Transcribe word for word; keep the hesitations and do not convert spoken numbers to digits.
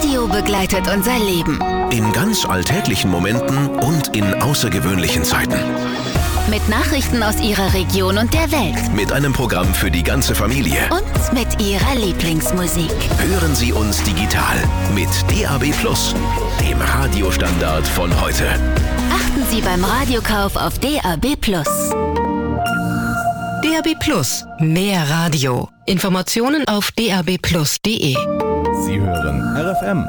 Radio begleitet unser Leben. In ganz alltäglichen Momenten und in außergewöhnlichen Zeiten. Mit Nachrichten aus Ihrer Region und der Welt. Mit einem Programm für die ganze Familie. Und mit Ihrer Lieblingsmusik. Hören Sie uns digital mit D A B plus, dem Radiostandard von heute. Achten Sie beim Radiokauf auf D A B plus. D A B plus. Mehr Radio. Informationen auf d a b plus punkt d e. Sie hören R F M